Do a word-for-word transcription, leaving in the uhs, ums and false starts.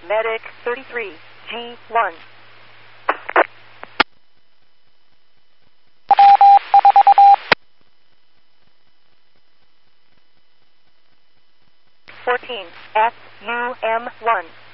Medic thirty-three, G one. fourteen, S U M one.